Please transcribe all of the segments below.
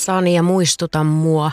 kanssani ja muistuta mua.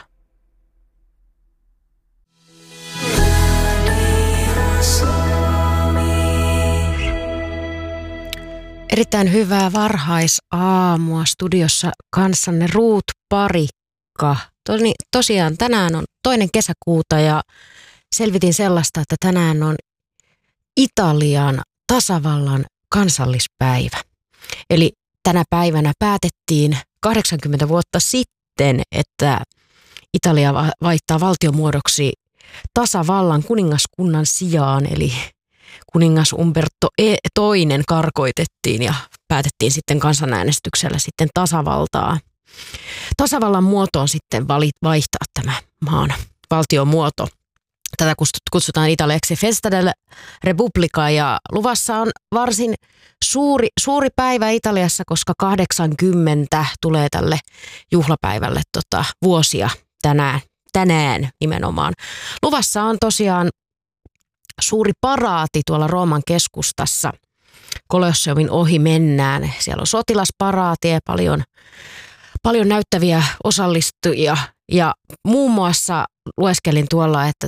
Erittäin hyvää varhaisaamua studiossa kanssanne Ruut Parikka. Tosiaan tänään on 2. kesäkuuta ja selvitin sellaista, että tänään on Italian tasavallan kansallispäivä. Eli tänä päivänä päätettiin 80 vuotta sitten, että Italia vaihtaa valtiomuodoksi tasavallan kuningaskunnan sijaan, eli kuningas Umberto II karkoitettiin ja päätettiin sitten kansanäänestyksellä sitten tasavaltaa. Tasavallan muotoon sitten vaihtaa tämä maan valtiomuoto. Tätä kutsutaan italiaksi Festa della Repubblica ja luvassa on varsin suuri päivä Italiassa, koska 80 tulee tälle juhlapäivälle vuosia tänään nimenomaan. Luvassa on tosiaan suuri paraati tuolla Rooman keskustassa. Kolosseumin ohi mennään. Siellä on sotilasparaati ja paljon näyttäviä osallistujia. Ja muun muassa lueskelin tuolla, että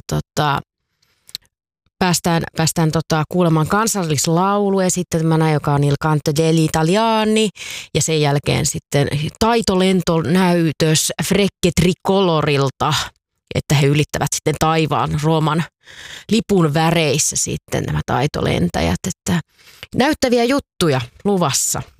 päästään kuulemaan kansallislaulu esittämänä, joka on Il Canto degli Italiani. Ja sen jälkeen sitten taitolentonäytös Frecce Tricolorilta, että he ylittävät sitten taivaan Rooman lipun väreissä sitten nämä taitolentäjät. Että näyttäviä juttuja luvassa.